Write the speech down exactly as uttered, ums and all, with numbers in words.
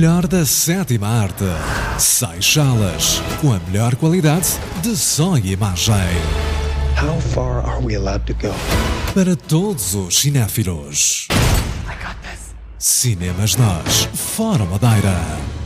melhor da sétima arte. Seychelles, com a melhor qualidade de som e imagem. How far are we allowed to go? Para todos os cinéfilos. I got this. Cinemas Nós, Fora Madeira.